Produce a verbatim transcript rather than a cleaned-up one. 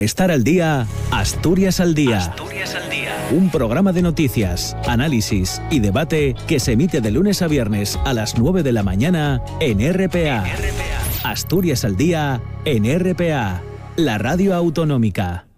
Estar al día, Asturias al día. Asturias al día. Un programa de noticias, análisis y debate que se emite de lunes a viernes a las nueve de la mañana en R P A. En R P A. Asturias al día en R P A, la radio autonómica.